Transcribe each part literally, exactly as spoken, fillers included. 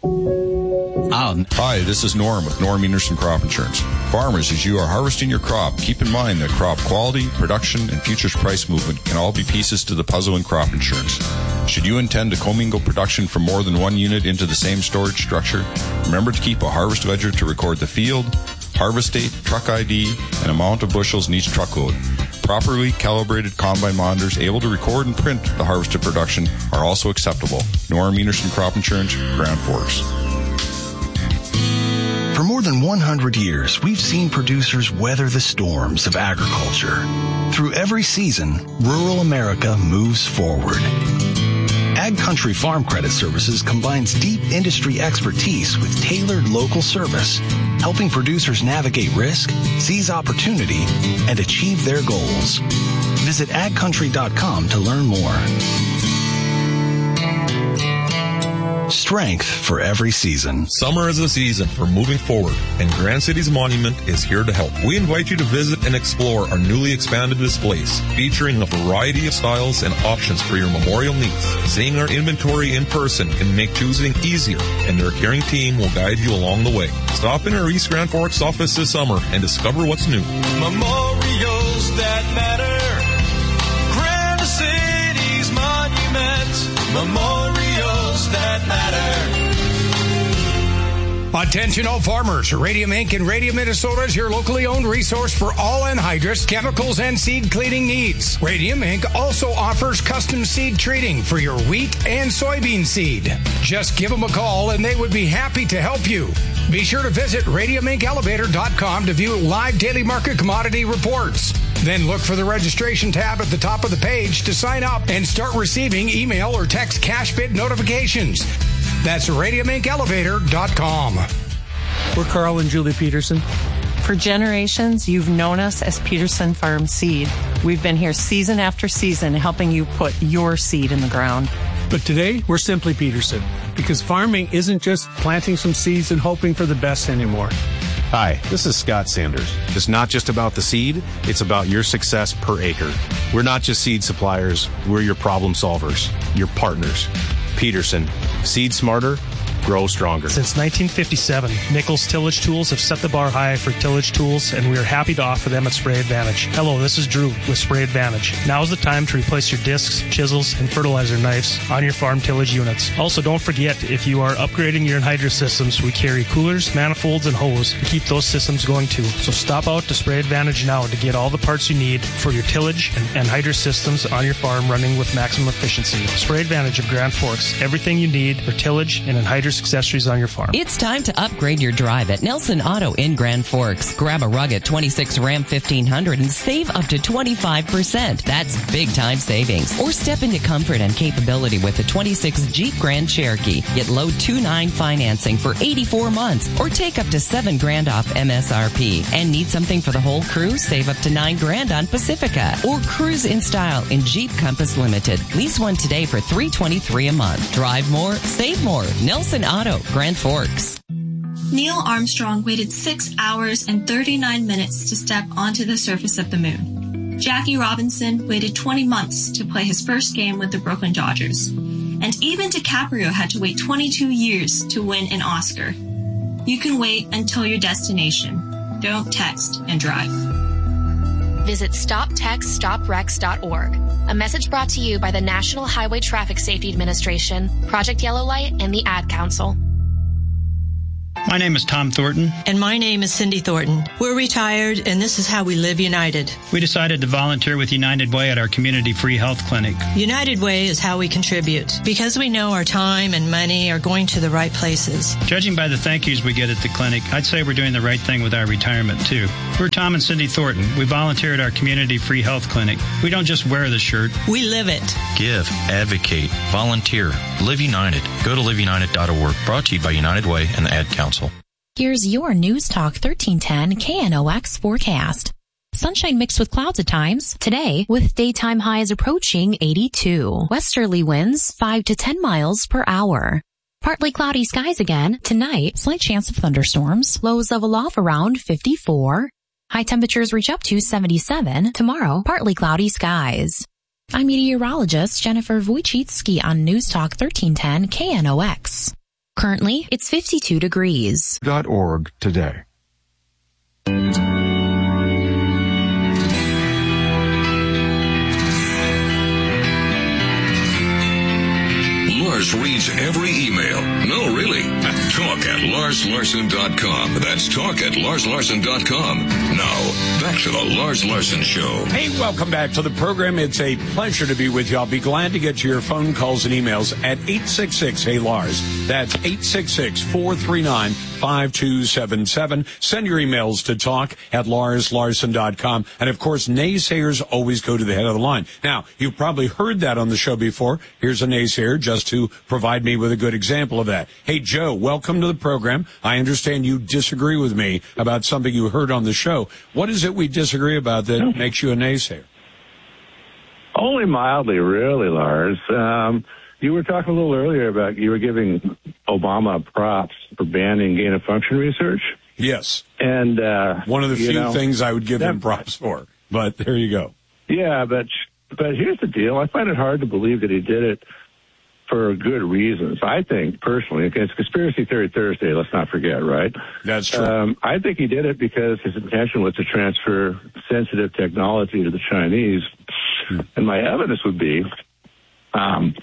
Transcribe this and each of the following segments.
Um, Hi, this is Norm with Norm Enerson Crop Insurance. Farmers, as you are harvesting your crop, keep in mind that crop quality, production, and futures price movement can all be pieces to the puzzle in crop insurance. Should you intend to commingle production from more than one unit into the same storage structure, remember to keep a harvest ledger to record the field, harvest date, truck I D, and amount of bushels in each truckload. Properly calibrated combine monitors able to record and print the harvested production are also acceptable. Norm Enerson Crop Insurance, Grand Forks. For more than one hundred years, we've seen producers weather the storms of agriculture. Through every season, rural America moves forward. Ag Country Farm Credit Services combines deep industry expertise with tailored local service, helping producers navigate risk, seize opportunity, and achieve their goals. Visit ag country dot com to learn more. Strength for every season. Summer is the season for moving forward, and Grand Cities Monument is here to help. We invite you to visit and explore our newly expanded displays, featuring a variety of styles and options for your memorial needs. Seeing our inventory in person can make choosing easier, and their caring team will guide you along the way. Stop in our East Grand Forks office this summer and discover what's new. Memorials that matter. Grand Cities Monument. Memorials that matter. Attention all farmers. Radium Incorporated in Radium, Minnesota is your locally owned resource for all anhydrous, chemicals, and seed cleaning needs. Radium Incorporated also offers custom seed treating for your wheat and soybean seed. Just give them a call and they would be happy to help you. Be sure to visit radium inc elevator dot com to view live daily market commodity reports. Then look for the registration tab at the top of the page to sign up and start receiving email or text cash bid notifications. That's radium inc elevator dot com. We're Carl and Julie Peterson. For generations, you've known us as Peterson Farm Seed. We've been here season after season helping you put your seed in the ground. But today, we're simply Peterson, because farming isn't just planting some seeds and hoping for the best anymore. Hi, this is Scott Sanders. It's not just about the seed, it's about your success per acre. We're not just seed suppliers, we're your problem solvers, your partners. Peterson, seed smarter, grow stronger. Since nineteen fifty-seven, Nichols Tillage Tools have set the bar high for tillage tools, and we are happy to offer them at Spray Advantage. Hello, this is Drew with Spray Advantage. Now is the time to replace your discs, chisels, and fertilizer knives on your farm tillage units. Also, don't forget, if you are upgrading your anhydrous systems, we carry coolers, manifolds, and hose to keep those systems going too. So stop out to Spray Advantage now to get all the parts you need for your tillage and anhydrous systems on your farm running with maximum efficiency. Spray Advantage of Grand Forks, everything you need for tillage and anhydrous accessories on your farm. It's time to upgrade your drive at Nelson Auto in Grand Forks. Grab a rugged twenty-six Ram fifteen hundred and save up to twenty-five percent. That's big time savings. Or step into comfort and capability with the twenty-six Jeep Grand Cherokee. Get low two point nine financing for eighty-four months or take up to seven grand off M S R P. And need something for the whole crew? Save up to nine grand on Pacifica. Or cruise in style in Jeep Compass Limited. Lease one today for three hundred twenty-three dollars a month. Drive more, save more. Nelson Auto, Grand Forks. Neil Armstrong waited six hours and thirty-nine minutes to step onto the surface of the moon. Jackie Robinson waited twenty months to play his first game with the Brooklyn Dodgers. And even DiCaprio had to wait twenty-two years to win an Oscar. You can wait until your destination. Don't text and drive. Visit stop text stop wrecks dot org. A message brought to you by the National Highway Traffic Safety Administration, Project Yellow Light, and the Ad Council. My name is Tom Thornton. And my name is Cindy Thornton. We're retired, and this is how we live united. We decided to volunteer with United Way at our community free health clinic. United Way is how we contribute, because we know our time and money are going to the right places. Judging by the thank yous we get at the clinic, I'd say we're doing the right thing with our retirement, too. We're Tom and Cindy Thornton. We volunteer at our community free health clinic. We don't just wear the shirt. We live it. Give, advocate, volunteer, live united. Go to live united dot org. Brought to you by United Way and the Ad Council. Here's your News Talk thirteen ten K N O X forecast. Sunshine mixed with clouds at times. Today, with daytime highs approaching eighty-two. Westerly winds five to ten miles per hour. Partly cloudy skies again. Tonight, slight chance of thunderstorms. Lows level off around fifty-four. High temperatures reach up to seventy-seven. Tomorrow, partly cloudy skies. I'm meteorologist Jennifer Wojcicki on News Talk thirteen ten K N O X. Currently, it's fifty-two degrees. .org today. Lars reads every email. No, really. Talk at Lars Larson dot com. That's talk at Lars Larson dot com. Now, back to the Lars Larson Show. Hey, welcome back to the program. It's a pleasure to be with you. I'll be glad to get to your phone calls and emails at eight six six, hey Lars. That's eight six six, four three nine, five two seven seven. Send your emails to talk at Lars Larson dot com. And, of course, naysayers always go to the head of the line. Now, you've probably heard that on the show before. Here's a naysayer just to provide me with a good example of that. Hey, Joe, welcome to the program. I understand you disagree with me about something you heard on the show. What is it we disagree about that makes you a naysayer? Only mildly, really, Lars. Um, you were talking a little earlier about you were giving Obama props for banning gain-of-function research. Yes. And uh, one of the few know, things I would give that, him props for. But there you go. Yeah, but but here's the deal. I find it hard to believe that he did it for good reasons. I think, personally, okay, it's Conspiracy Theory Thursday, let's not forget, right? That's true. Um, I think he did it because his intention was to transfer sensitive technology to the Chinese. Hmm. And my evidence would be, um,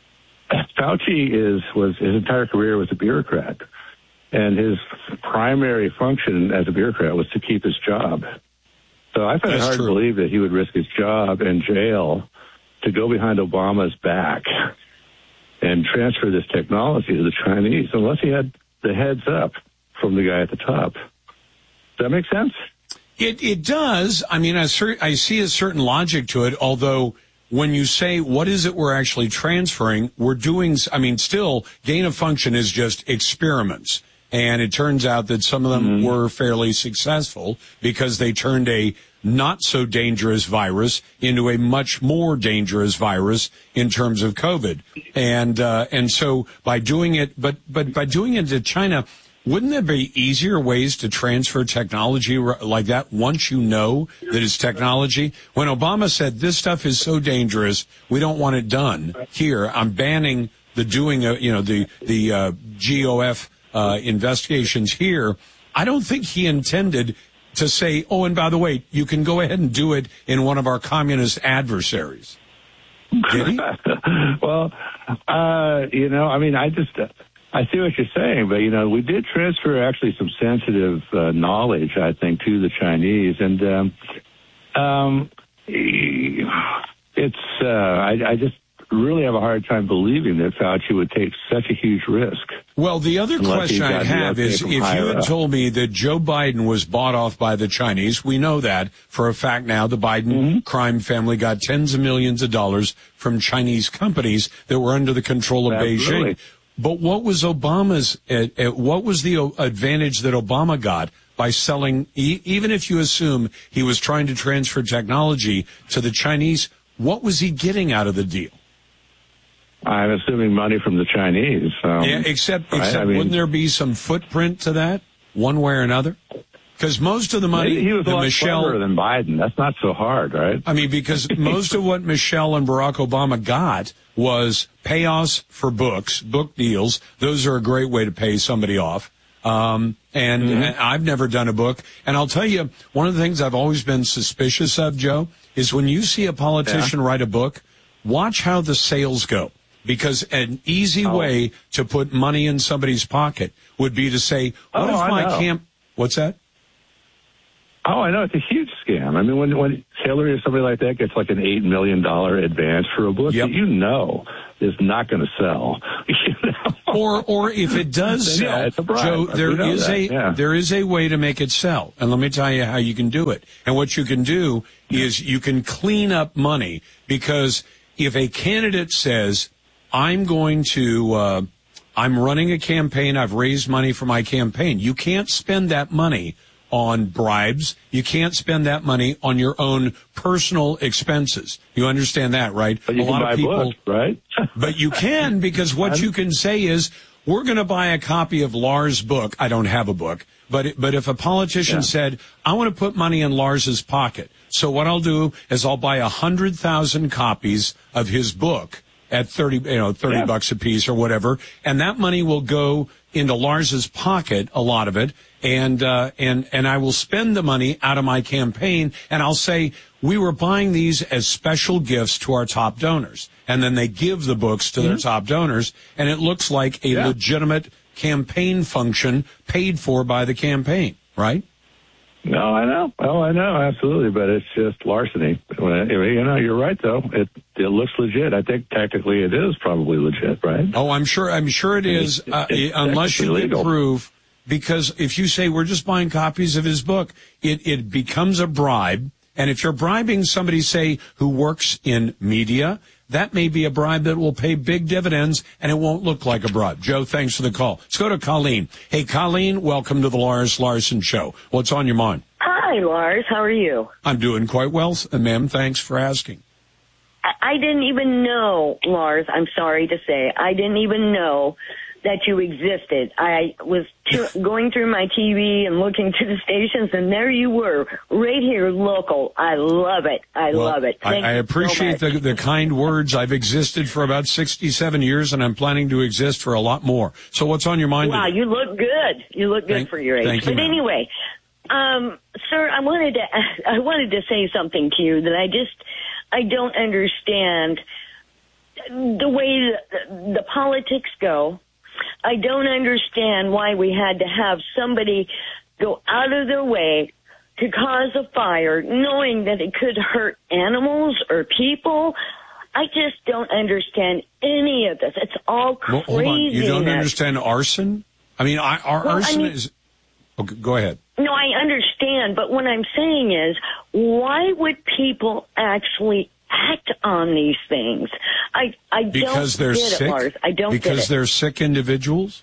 Fauci is was his entire career was a bureaucrat. And his primary function as a bureaucrat was to keep his job. So I find That's it hard true. to believe that he would risk his job and jail to go behind Obama's back and transfer this technology to the Chinese unless he had the heads up from the guy at the top. Does that make sense? It it does. I mean, I, cer- I see a certain logic to it, although when you say what is it we're actually transferring, we're doing, I mean, still, gain of function is just experiments. And it turns out that some of them mm-hmm. were fairly successful because they turned a not so dangerous virus into a much more dangerous virus in terms of COVID. And, uh, and so by doing it, but, but by doing it to China, wouldn't there be easier ways to transfer technology like that once you know that it's technology? When Obama said this stuff is so dangerous, we don't want it done here. I'm banning the doing of, you know, the, the, uh, G O F, uh, investigations here. I don't think he intended to say, oh, and by the way, you can go ahead and do it in one of our communist adversaries. Did he? Well, uh, you know, I mean, I just, uh, I see what you're saying, but, you know, we did transfer actually some sensitive uh, knowledge, I think, to the Chinese. And um, um, it's, uh, I, I just really have a hard time believing that Fauci would take such a huge risk. Well, the other question I have is, if you had up. told me that Joe Biden was bought off by the Chinese, we know that for a fact now. The Biden mm-hmm. crime family got tens of millions of dollars from Chinese companies that were under the control of Absolutely. Beijing. But what was Obama's, uh, uh, what was the advantage that Obama got by selling, e- even if you assume he was trying to transfer technology to the Chinese, what was he getting out of the deal? I'm assuming money from the Chinese. Um, yeah, except, right? except I mean, wouldn't there be some footprint to that, one way or another? Because most of the money, he was a the lot Michelle, cleverer than Biden. That's not so hard, right? I mean, because most of what Michelle and Barack Obama got was payoffs for books, book deals. Those are a great way to pay somebody off. Um, and, mm-hmm. and I've never done a book. And I'll tell you, one of the things I've always been suspicious of, Joe, is when you see a politician yeah. write a book, watch how the sales go. Because an easy oh. way to put money in somebody's pocket would be to say, what oh, if I my know. camp, what's that? Oh, I know. It's a huge scam. I mean, when, when Hillary or somebody like that gets like an eight million dollars advance for a book yep. that you know is not going to sell. You know? Or, or if it does sell, yeah, it's a bribe. Joe, there is that. a, yeah. there is a way to make it sell. And let me tell you how you can do it. And what you can do is you can clean up money, because if a candidate says, I'm going to, uh, I'm running a campaign, I've raised money for my campaign, you can't spend that money on bribes. You can't spend that money on your own personal expenses. You understand that, right? But you a can lot buy of people, books, right? But you can, because what you can say is, we're going to buy a copy of Lars' book. I don't have a book, but it, but if a politician yeah. said, I want to put money in Lars's pocket, so what I'll do is I'll buy a hundred thousand copies of his book, at thirty, you know, thirty Yeah. bucks a piece or whatever, and that money will go into Lars's pocket, a lot of it, and uh, and and I will spend the money out of my campaign, and I'll say we were buying these as special gifts to our top donors, and then they give the books to mm-hmm. their top donors, and it looks like a Yeah. legitimate campaign function paid for by the campaign, right? No, I know. Oh, I know, absolutely, but it's just larceny. You know, you're right, though. It it looks legit. I think technically it is probably legit, right? Oh, I'm sure. I'm sure it is, It's- uh, it's unless you can legal. prove. Because if you say we're just buying copies of his book, it it becomes a bribe. And if you're bribing somebody, say, who works in media, that may be a bribe that will pay big dividends, and it won't look like a bribe. Joe, thanks for the call. Let's go to Colleen. Hey, Colleen, welcome to the Lars Larson Show. What's on your mind? Hi, Lars. How are you? I'm doing quite well, ma'am. Thanks for asking. I, I didn't even know, Lars, I'm sorry to say, I didn't even know that you existed. I was to, going through my T V and looking to the stations, and there you were, right here, local. I love it. I Well, love it. I, Thank I you appreciate so the, the kind words. I've existed for about sixty-seven years, and I'm planning to exist for a lot more. So what's on your mind Wow, today? you look good. You look good Thank- for your age. thank you, but ma'am. anyway, um, sir, I wanted to I wanted to say something to you that I just I don't understand the way the, the politics go. I don't understand why we had to have somebody go out of their way to cause a fire, knowing that it could hurt animals or people. I just don't understand any of this. It's all Well, crazy. hold on. You don't understand arson? I mean, I, our Well, I arson mean- is... Okay, go ahead. No, I understand, but what I'm saying is, why would people actually act on these things? I I Because don't they're get sick? it, Lars. I don't Because get it. they're sick individuals?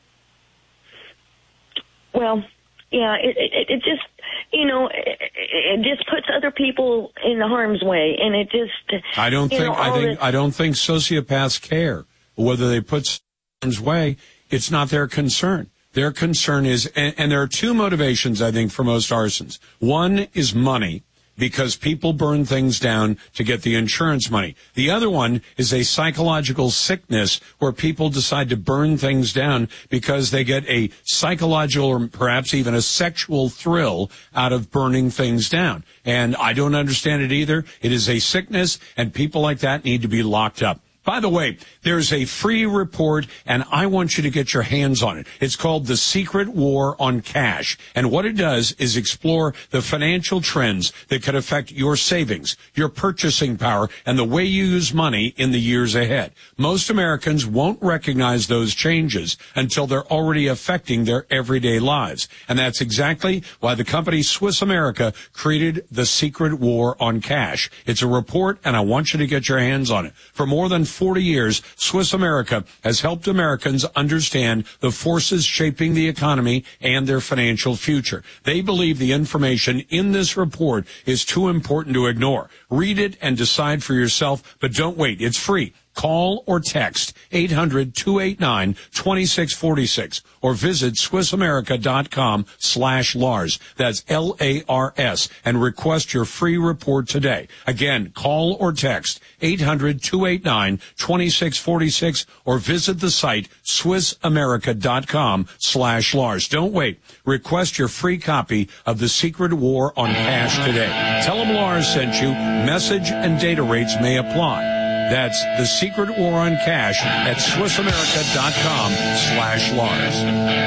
Well, yeah, it, it, it just, you know, it, it just puts other people in harm's way, and it just. I don't you think know, I all think this- I don't think sociopaths care whether they put someone in harm's way. It's not their concern. Their concern is, and, and there are two motivations, I think, for most arsons. One is money, because people burn things down to get the insurance money. The other one is a psychological sickness where people decide to burn things down because they get a psychological or perhaps even a sexual thrill out of burning things down. And I don't understand it either. It is a sickness, and people like that need to be locked up. By the way, there's a free report, and I want you to get your hands on it. It's called The Secret War on Cash. And what it does is explore the financial trends that could affect your savings, your purchasing power, and the way you use money in the years ahead. Most Americans won't recognize those changes until they're already affecting their everyday lives. And that's exactly why the company Swiss America created The Secret War on Cash. It's a report, and I want you to get your hands on it. For more than forty years, Swiss America has helped Americans understand the forces shaping the economy and their financial future. They believe the information in this report is too important to ignore. Read it and decide for yourself, but don't wait. It's free. Call or text eight hundred, two eight nine, two six four six or visit SwissAmerica.com slash Lars. That's L A R S and request your free report today. Again, call or text eight hundred, two eight nine, two six four six or visit the site SwissAmerica.com slash Lars. Don't wait. Request your free copy of The Secret War on Cash today. Tell them Lars sent you. Message and data rates may apply. That's The Secret War on Cash at SwissAmerica.com slash Lars.